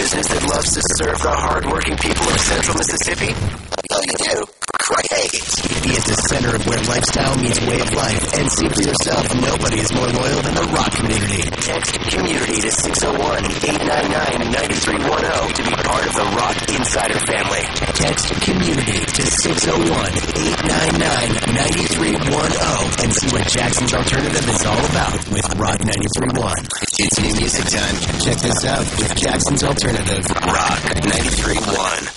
business that loves to serve the hard-working people of Central Mississippi? Oh, you do? Great. Be at the center of where lifestyle meets way of life and see for yourself nobody is more loyal than the rock community. Text community to 601-899-9310 to be part of the Rock Insider family. Text community to 601-899-9310 and see what Jackson's Alternative is all about with Rock 93.1. It's new music time. Check this out with Jackson's Alternative, Rock 93.1.